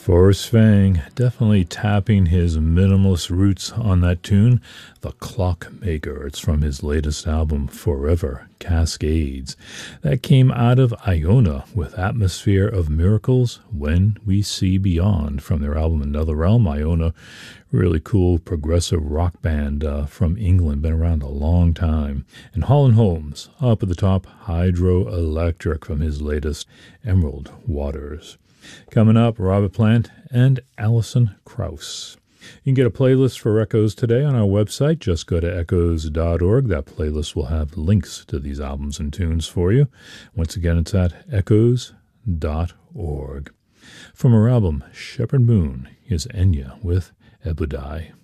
Forrest Fang definitely tapping his minimalist roots on that tune, The Clockmaker. It's from his latest album, Forever Cascades. That came out of Iona with Atmosphere of Miracles, When We See Beyond, from their album Another Realm. Iona, really cool progressive rock band from England, been around a long time. And Holland Holmes, up at the top, Hydroelectric from his latest Emerald Waters. Coming up, Robert Plant and Alison Krauss. You can get a playlist for Echoes today on our website. Just go to echoes.org. That playlist will have links to these albums and tunes for you. Once again, it's at echoes.org. From her album, Shepherd Moon, is Enya with Ebudai.